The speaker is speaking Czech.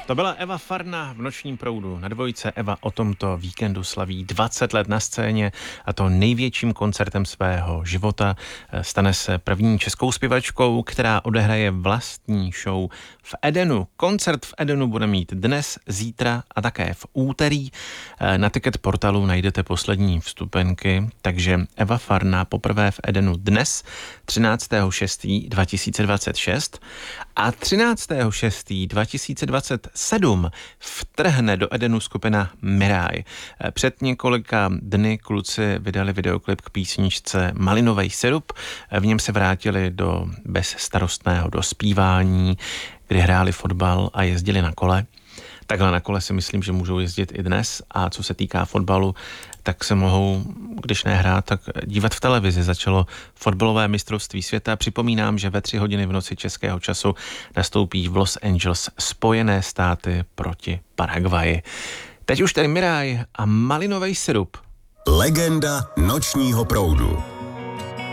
To byla Eva Farna v Nočním proudu na Dvojce. Eva o tomto víkendu slaví 20 let na scéně a to největším koncertem svého života. Stane se první českou zpěvačkou, která odehraje vlastní show v Edenu. Koncert v Edenu bude mít dnes, zítra a také v úterý. Na Ticket portálu najdete poslední vstupenky, takže Eva Farna poprvé v Edenu dnes 13.6.2026 a 13.6.2027 vtrhne do Edenu skupina Miráj. Před několika dny kluci vydali videoklip k písničce Malinovej sirup. V něm se vrátili do bezstarostného dospívání, kdy hráli fotbal a jezdili na kole. Takhle na kole si myslím, že můžou jezdit i dnes a co se týká fotbalu, tak se mohou, když nehrát, tak dívat v televizi. Začalo fotbalové mistrovství světa. Připomínám, že ve 3 hodiny v noci českého času nastoupí v Los Angeles Spojené státy proti Paraguayi. Teď už tady Miráj a Malinovej sirup. Legenda nočního proudu.